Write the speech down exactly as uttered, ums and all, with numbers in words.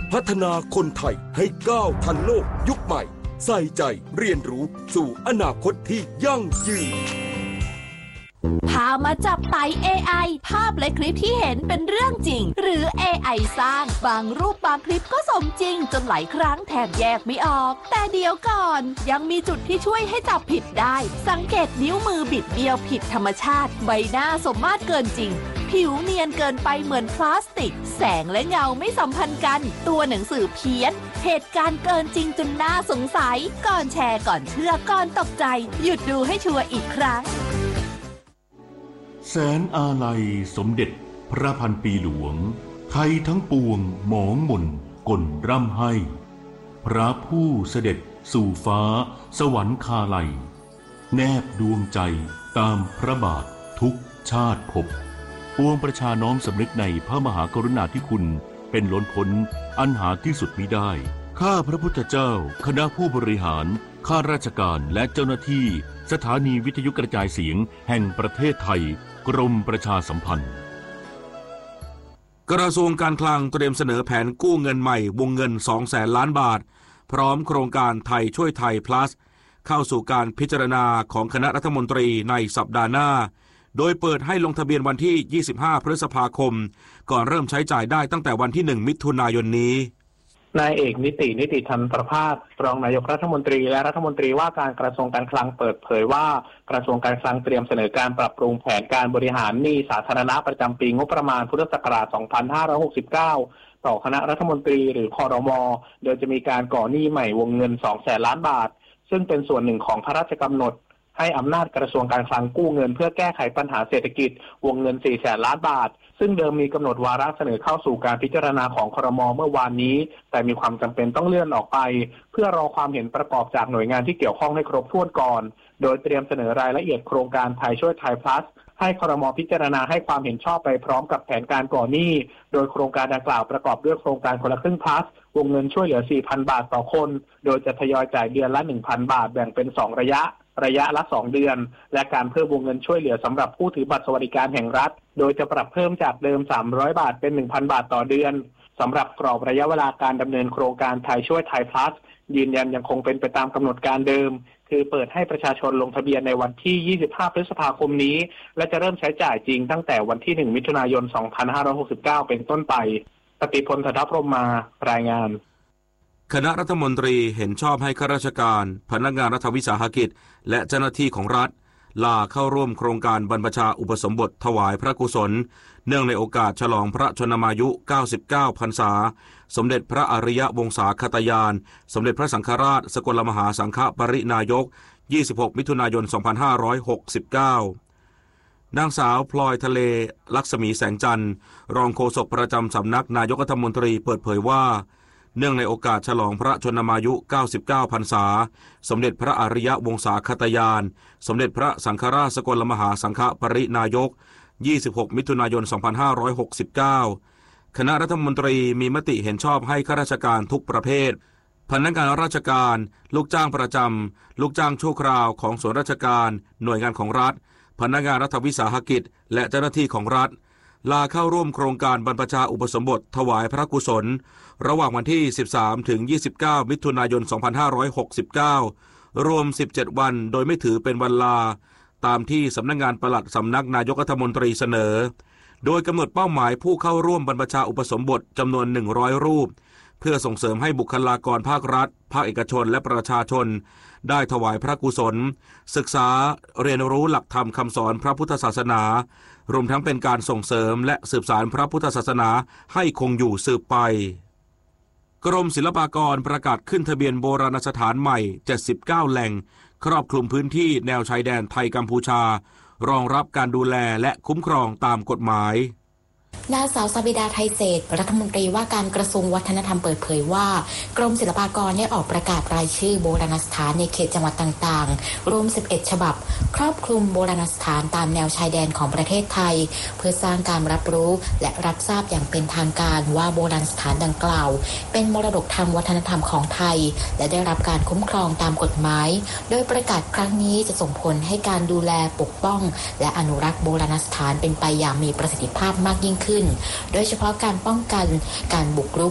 พัฒนาคนไทยให้ก้าวทันโลกยุคใหม่ใส่ใจเรียนรู้สู่อนาคตที่ยั่งยืนพามาจับไต่ เอ ไอ ภาพและคลิปที่เห็นเป็นเรื่องจริงหรือ เอ ไอ สร้างบางรูปบางคลิปก็สมจริงจนหลายครั้งแทบแยกไม่ออกแต่เดี๋ยวก่อนยังมีจุดที่ช่วยให้จับผิดได้สังเกตนิ้วมือบิดเบี้ยวผิดธรรมชาติใบหน้าสมมาตรเกินจริงผิวเนียนเกินไปเหมือนพลาสติกแสงและเงาไม่สัมพันธ์กันตัวหนังสือเพี้ยนเหตุการณ์เกินจริงจนน่าสงสัยก่อนแชร์ก่อนเชื่อก่อนตกใจหยุดดูให้ชัวร์อีกครั้งแสนอาลัยสมเด็จพระพันปีหลวงไทยทั้งปวงหมองหม่นกลร่ำให้พระผู้เสด็จสู่ฟ้าสวรรคาลัยแนบดวงใจตามพระบาททุกชาติภพปวงประชาน้อมสำนึกในพระมหากรุณาธิคุณเป็นล้นพ้นอันหาที่สุดมิได้ข้าพระพุทธเจ้าคณะผู้บริหารข้าราชการและเจ้าหน้าที่สถานีวิทยุกระจายเสียงแห่งประเทศไทยกรมประชาสัมพันธ์กระทรวงการคลังเตรียมเสนอแผนกู้เงินใหม่วงเงิน สองแสน ล้านบาทพร้อมโครงการไทยช่วยไทย plus เข้าสู่การพิจารณาของคณะรัฐมนตรีในสัปดาห์หน้าโดยเปิดให้ลงทะเบียนวันที่ ยี่สิบห้า พฤษภาคมก่อนเริ่มใช้จ่ายได้ตั้งแต่วันที่ หนึ่ง มิถุนายนนี้นายเอกนิตินิติธรรมประภาสรองนายกรัฐมนตรีและรัฐมนตรีว่าการกระทรวงการคลังเปิดเผยว่ากระทรวงการคลังเตรียมเสนอการปรับปรุงแผนการบริหารหนี้สาธารณะประจำปีงบประมาณพุทธศักราช สองพันห้าร้อยหกสิบเก้า ต่อคณะรัฐมนตรีหรือครม.โดยจะมีการก่อหนี้ใหม่วงเงิน สองแสน ล้านบาทซึ่งเป็นส่วนหนึ่งของพระราชกำหนดให้อำนาจกระทรวงการคลังกู้เงินเพื่อแก้ไขปัญหาเศรษฐกิจวงเงิน สี่แสน ล้านบาทซึ่งเดิมมีกำหนดวาระเสนอเข้าสู่การพิจารณาของครม.เมื่อวานนี้แต่มีความจำเป็นต้องเลื่อนออกไปเพื่อรอความเห็นประกอบจากหน่วยงานที่เกี่ยวข้องให้ครบถ้วนก่อนโดยเตรียมเสนอรายละเอียดโครงการไทยช่วยไทย plus ให้ครม.พิจารณาให้ความเห็นชอบไปพร้อมกับแผนการก่อหนี้โดยโครงการดังกล่าวประกอบด้วยโครงการคนละครึ่ง plus วงเงินช่วยเหลือ สี่พัน บาทต่อคนโดยจะทยอยจ่ายเดือนละ หนึ่งพัน บาทแบ่งเป็นสองระยะระยะละสองเดือนและการเพิ่มวงเงินช่วยเหลือสำหรับผู้ถือบัตรสวัสดิการแห่งรัฐโดยจะปรับเพิ่มจากเดิมสามร้อยบาทเป็น หนึ่งพัน บาทต่อเดือนสำหรับกรอบระยะเวลาการดำเนินโครงการไทยช่วยไทย plus ยืนยันยังคงเป็นไปตามกำหนดการเดิมคือเปิดให้ประชาชนลงทะเบียนในวันที่ ยี่สิบห้า พฤษภาคมนี้และจะเริ่มใช้จ่ายจริงตั้งแต่วันที่ หนึ่ง มิถุนายน สองพันห้าร้อยหกสิบเก้า เป็นต้นไปปฏิพล สัทธพรหมมารายงานคณะรัฐมนตรีเห็นชอบให้ข้าราชการพนักงานรัฐวิสาหกิจและเจ้าหน้าที่ของรัฐลาเข้าร่วมโครงการบรรพชาอุปสมบทถวายพระกุศลเนื่องในโอกาสฉลองพระชนมายุเก้าสิบเก้าพรรษาสมเด็จพระอริยวงศาคตยานสมเด็จพระสังฆราชสกลมหาสังฆปรินายกยี่สิบหกมิถุนายนสองพันห้าร้อยหกสิบเก้านางสาวพลอยทะเลลักษมีแสงจันทร์รองโฆษกประจำสำนักนายกรัฐมนตรีเปิดเผยว่าเนื่องในโอกาสฉลองพระชนมายุเก้าสิบเก้าพรรษาสมเด็จพระอริยวงศาคตยานสมเด็จพระสังฆราชสกลมหาสังฆปรินายกยี่สิบหกมิถุนายนสองพันห้าร้อยหกสิบเก้าคณะรัฐมนตรีมีมติเห็นชอบให้ข้าราชการทุกประเภทพนักงานราชการลูกจ้างประจำลูกจ้างชั่วคราวของส่วนราชการหน่วยงานของรัฐพนักงานรัฐวิสาหกิจและเจ้าหน้าที่ของรัฐลาเข้าร่วมโครงการบรรพชาอุปสมบทถวายพระกุศลระหว่างวันที่สิบสามถึงยี่สิบเก้ามิถุนายนสองพันห้าร้อยหกสิบเก้ารวมสิบเจ็ดวันโดยไม่ถือเป็นวันลาตามที่สำนักงานปลัดสำนักนายกรัฐมนตรีเสนอโดยกำหนดเป้าหมายผู้เข้าร่วมบรรพชาอุปสมบทจำนวนหนึ่งร้อยรูปเพื่อส่งเสริมให้บุคลากรภาครัฐภาคเอกชนและประชาชนได้ถวายพระกุศลศึกษาเรียนรู้หลักธรรมคำสอนพระพุทธศาสนารวมทั้งเป็นการส่งเสริมและสืบสานพระพุทธศาสนาให้คงอยู่สืบไปกรมศิลปากรประกาศขึ้นทะเบียนโบราณสถานใหม่เจ็ดสิบเก้าแหล่งครอบคลุมพื้นที่แนวชายแดนไทยกัมพูชารองรับการดูแลและคุ้มครองตามกฎหมายนางสาวสบิดาไทยเศรษฐ์รัฐมนตรีว่าการกระทรวงวัฒนธรรมเปิดเผยว่ากรมศิลปากรได้ออกประกาศรายชื่อโบราณสถานในเขตจังหวัดต่างๆรวมสิบเอ็ดฉบับครอบคลุมโบราณสถานตามแนวชายแดนของประเทศไทยเพื่อสร้างการรับรู้และรับทราบอย่างเป็นทางการว่าโบราณสถานดังกล่าวเป็นมรดกทางวัฒนธรรมของไทยและได้รับการคุ้มครองตามกฎหมายโดยประกาศครั้งนี้จะส่งผลให้การดูแลปกป้องและอนุรักษ์โบราณสถานเป็นไปอย่างมีประสิทธิภาพมากยิ่งขึ้นโดยเฉพาะการป้องกันการบุกรุก